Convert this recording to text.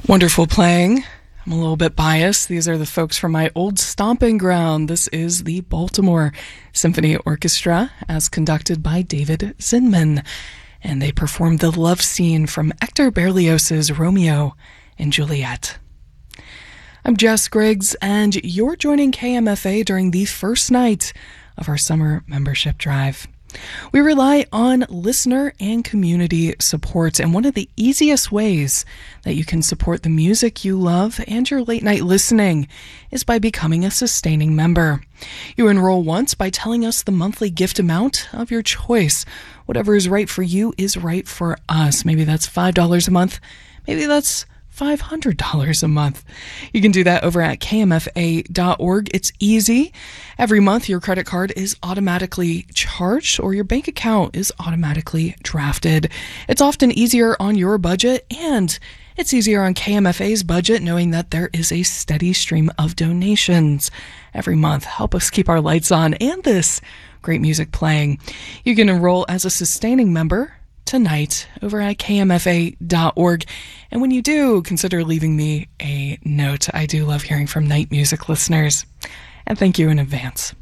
Wonderful playing. I'm a little bit biased. These are the folks from my old stomping ground. This is the Baltimore Symphony Orchestra, as conducted by David Zinman. And they performed the love scene from Hector Berlioz's Romeo and Juliet. I'm Jess Griggs, and you're joining KMFA during the first night of our summer membership drive. We rely on listener and community support, and one of the easiest ways that you can support the music you love and your late night listening is by becoming a sustaining member. You enroll once by telling us the monthly gift amount of your choice. Whatever is right for you is right for us. Maybe that's $5 a month. Maybe that's $500 a month. You can do that over at kmfa.org. It's easy. Every month, your credit card is automatically charged or your bank account is automatically drafted. It's often easier on your budget, and it's easier on KMFA's budget knowing that there is a steady stream of donations every month. Help us keep our lights on and this great music playing. You can enroll as a sustaining member tonight over at kmfa.org. And when you do, consider leaving me a note. I do love hearing from night music listeners. And thank you in advance.